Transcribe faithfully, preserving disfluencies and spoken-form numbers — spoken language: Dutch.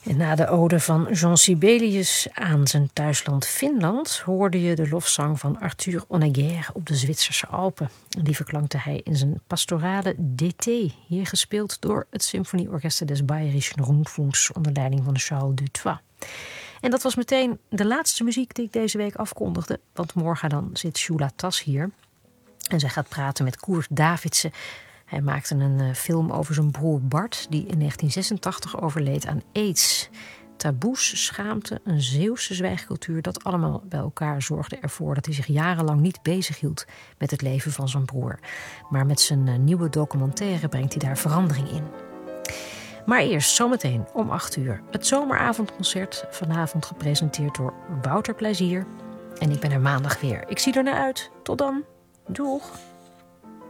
En na de ode van Jean Sibelius aan zijn thuisland Finland hoorde je de lofzang van Arthur Honegger op de Zwitserse Alpen. Die verklankte hij in zijn pastorale D T, hier gespeeld door het Symfonieorkester des Bayerischen Rundfunks onder leiding van Charles Dutoit. En dat was meteen de laatste muziek die ik deze week afkondigde, want morgen dan zit Shula Tas hier en zij gaat praten met Koert Davidsen. Hij maakte een uh, film over zijn broer Bart, die in negentien zesentachtig overleed aan aids. Taboes, schaamte, een Zeeuwse zwijgcultuur, dat allemaal bij elkaar zorgde ervoor dat hij zich jarenlang niet bezighield met het leven van zijn broer. Maar met zijn uh, nieuwe documentaire brengt hij daar verandering in. Maar eerst, zometeen om acht uur, het zomeravondconcert, vanavond gepresenteerd door Wouter Plezier. En ik ben er maandag weer. Ik zie er naar uit. Tot dan. Doeg!